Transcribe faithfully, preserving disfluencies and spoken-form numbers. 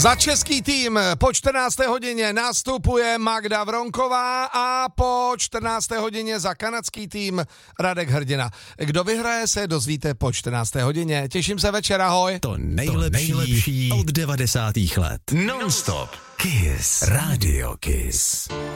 Za český tým po čtrnácté hodině nastupuje Magda Vronková a po čtrnácté hodině za kanadský tým Radek Hrdina. Kdo vyhraje, se dozvíte po čtrnácté hodině. Těším se, večer, ahoj. To nejlepší, to nejlepší od devadesátých let. Non-stop. Kiss. Radio Kiss.